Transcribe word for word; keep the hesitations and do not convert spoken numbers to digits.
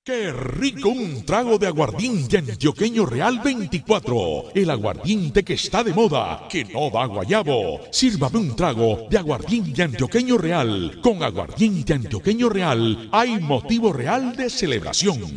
¡Qué rico un trago de aguardiente antioqueño Real veinticuatro! El aguardiente que está de moda, que no da guayabo. Sírvame un trago de aguardiente antioqueño Real. Con aguardiente antioqueño Real hay motivo real de celebración.